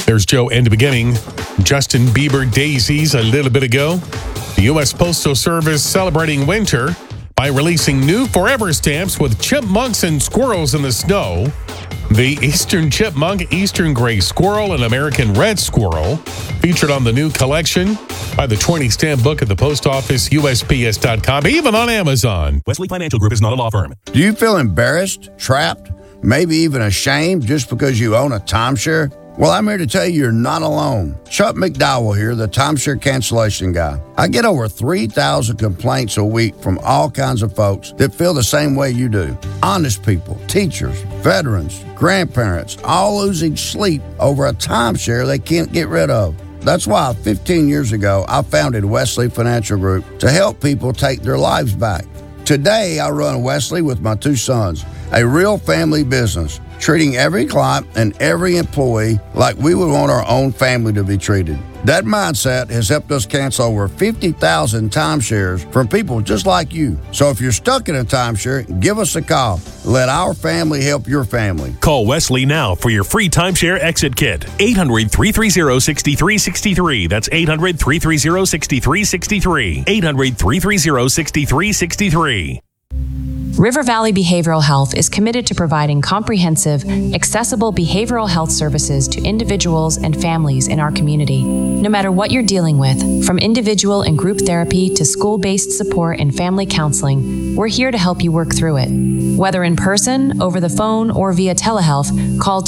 There's Joe in the beginning. Justin Bieber daisies a little bit ago. The U.S. Postal Service celebrating winter by releasing new forever stamps with chipmunks and squirrels in the snow. The Eastern Chipmunk, Eastern Gray Squirrel, and American Red Squirrel featured on the new collection by the 20 stamp book at the post office, USPS.com, even on Amazon. Wesley Financial Group is not a law firm. Do you feel embarrassed, trapped, maybe even ashamed just because you own a timeshare? Well, I'm here to tell you you're not alone. Chuck McDowell here, the timeshare cancellation guy. I get over 3,000 complaints a week from all kinds of folks that feel the same way you do. Honest people, teachers, veterans, grandparents, all losing sleep over a timeshare they can't get rid of. That's why 15 years ago, I founded Wesley Financial Group to help people take their lives back. Today, I run Wesley with my two sons, a real family business, treating every client and every employee like we would want our own family to be treated. That mindset has helped us cancel over 50,000 timeshares from people just like you. So if you're stuck in a timeshare, give us a call. Let our family help your family. Call Wesley now for your free timeshare exit kit. 800-330-6363. That's 800-330-6363. 800-330-6363. River Valley Behavioral Health is committed to providing comprehensive, accessible behavioral health services to individuals and families in our community. No matter what you're dealing with, from individual and group therapy to school-based support and family counseling, we're here to help you work through it. Whether in person, over the phone, or via telehealth, call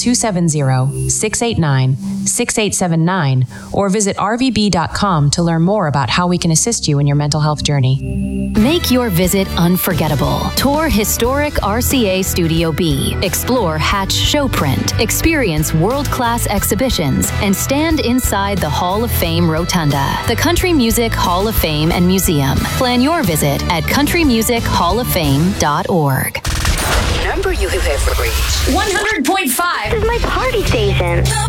270-689-6879 or visit rvb.com to learn more about how we can assist you in your mental health journey. Make your visit unforgettable. Tour historic RCA Studio B. Explore Hatch Showprint. Experience world-class exhibitions and stand inside the Hall of Fame Rotunda, the Country Music Hall of Fame and Museum. Plan your visit at countrymusichofoffame.org. Number you have reached 100.5 is my party station.